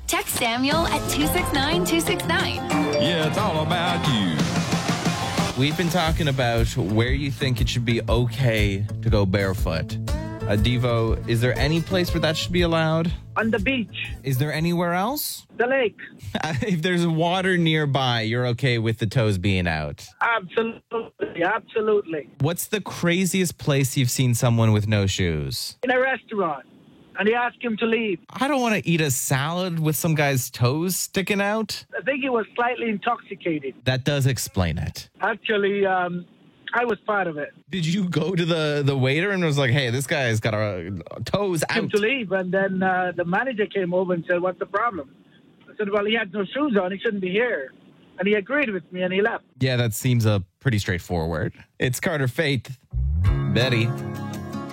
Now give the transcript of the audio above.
Text Samuel at 269-269. Yeah, it's all about you. We've been talking about where you think it should be okay to go barefoot. Devo, is there any place where that should be allowed? On the beach, Is there anywhere else? the lake. If there's water nearby, you're okay with the toes being out. Absolutely, absolutely. What's the craziest place you've seen someone with no shoes? In a restaurant, and he asked him to leave. I don't want to eat a salad with some guy's toes sticking out. I think he was slightly intoxicated. That does explain it. Actually, I was part of it. Did you go to the waiter and was like, hey, this guy's got our toes Him out? to leave, and then the manager came over and said, "What's the problem?" I said, "Well, he had no shoes on. He shouldn't be here." And he agreed with me, and he left. Yeah, that seems pretty straightforward. It's Carter Faith. Betty.